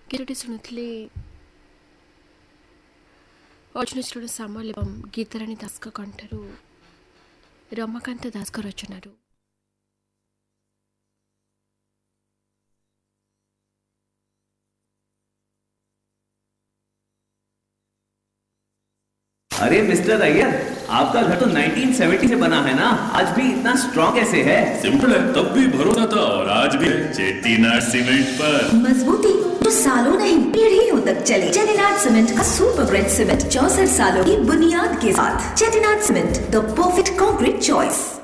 ଗୀତଟି ଶୁଣୁଥିଲି ଅର୍ଜୁନଚରଣ ସାମଲ ଏବଂ ଗୀତାରାଣୀ ଦାସଙ୍କ କଣ୍ଠରୁ ରମାକାନ୍ତ ଦାସଙ୍କ ରଚନାରୁ। अरे मिस्टर अय्यर, आपका घर तो 1970 से बना है ना, आज भी इतना स्ट्रॉन्ग कैसे है? सिंपल है, तब भी भरोसा था और आज भी है चेट्टीनाड सीमेंट पर। मजबूती तो सालों नहीं पीढ़ियों तक चले। चेट्टीनाड सीमेंट का सुपर ग्रेड सीमेंट 64 सालों की बुनियाद के साथ। Chettinad cement, the perfect concrete choice.